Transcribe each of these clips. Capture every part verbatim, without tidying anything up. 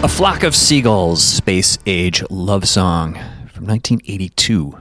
A Flock of Seagulls, Space Age Love Song from nineteen eighty-two.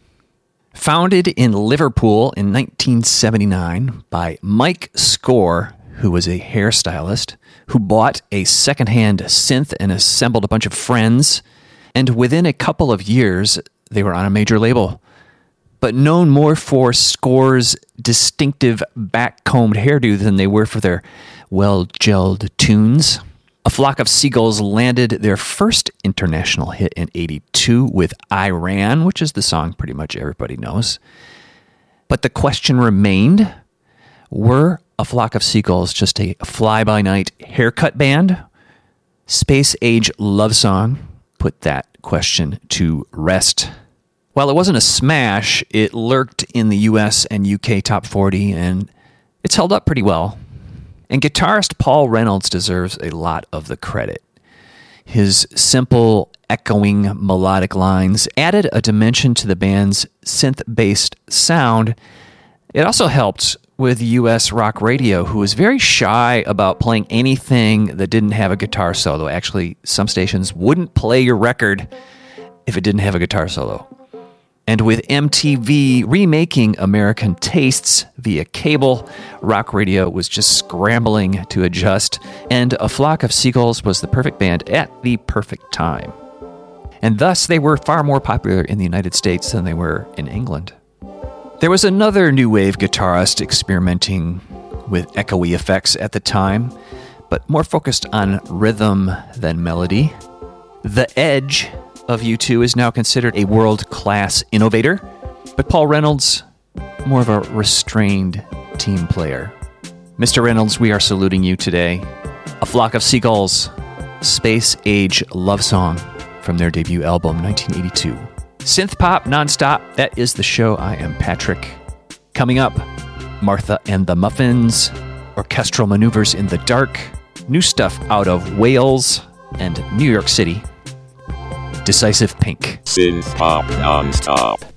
Founded in Liverpool in nineteen seventy-nine by Mike Score, who was a hairstylist, who bought a secondhand synth and assembled a bunch of friends, and within a couple of years, they were on a major label. But known more for Score's distinctive back-combed hairdo than they were for their well-gelled tunes. A Flock of Seagulls landed their first international hit in eighty-two with I Ran, which is the song pretty much everybody knows. But the question remained, were A Flock of Seagulls just a fly-by-night haircut band? Space Age Love Song put that question to rest. While it wasn't a smash, it lurked in the U S and U K top forty, and it's held up pretty well. And guitarist Paul Reynolds deserves a lot of the credit. His simple, echoing, melodic lines added a dimension to the band's synth-based sound. It also helped with U S rock radio, who was very shy about playing anything that didn't have a guitar solo. Actually, some stations wouldn't play your record if it didn't have a guitar solo. And with M T V remaking American tastes via cable, rock radio was just scrambling to adjust, and A Flock of Seagulls was the perfect band at the perfect time. And thus, they were far more popular in the United States than they were in England. There was another new wave guitarist experimenting with echoey effects at the time, but more focused on rhythm than melody. The Edge of U two is now considered a world-class innovator, but Paul Reynolds, more of a restrained team player. Mister Reynolds, we are saluting you today. A Flock of Seagulls, Space Age Love Song from their debut album, nineteen eighty-two. Synth pop nonstop, that is the show. I am Patrick. Coming up, Martha and the Muffins, orchestral maneuvers in the dark, new stuff out of Wales and New York City. Decisive Pink. Synth pop nonstop.